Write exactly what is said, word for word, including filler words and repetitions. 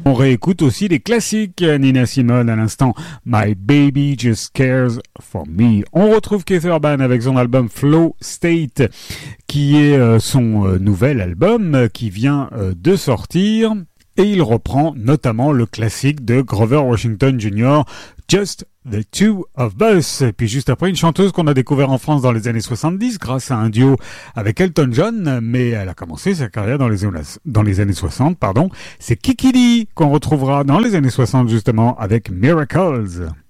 On réécoute aussi les classiques. Nina Simone à l'instant, My Baby Just Cares For Me. On retrouve Keith Urban avec son album Flow State, qui est euh, son euh, nouvel album euh, qui vient euh, de sortir. Et il reprend notamment le classique de Grover Washington junior, Just the Two of Us. Et puis juste après, une chanteuse qu'on a découvert en France dans les années soixante-dix grâce à un duo avec Elton John, mais elle a commencé sa carrière dans les, dans les années soixante, pardon. C'est Kiki Dee qu'on retrouvera dans les années soixante justement avec Miracles.